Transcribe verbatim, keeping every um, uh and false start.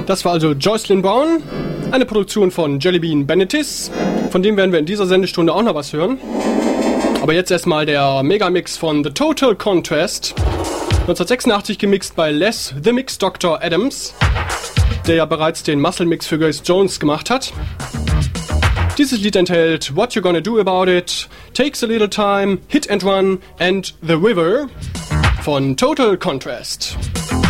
Das war also Jocelyn Brown, eine Produktion von Jellybean Bennetis. Von dem werden wir in dieser Sendestunde auch noch was hören. Aber jetzt erstmal der Megamix von The Total Contrast. neunzehnhundertsechsundachtzig gemixt bei Les The Mix Doctor Adams, der ja bereits den Muscle Mix für Grace Jones gemacht hat. Dieses Lied enthält What You Gonna Do About It, Takes a Little Time, Hit and Run and The River von Total Contrast.